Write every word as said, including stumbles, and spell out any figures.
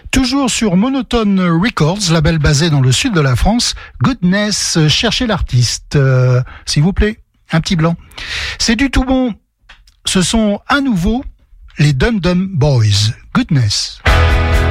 Toujours sur Monotone Records, label basé dans le sud de la France, Goodness, cherchez l'artiste. Euh, s'il vous plaît, un petit blanc. C'est du tout bon. Ce sont à nouveau les Dum Dum Boys. Goodness.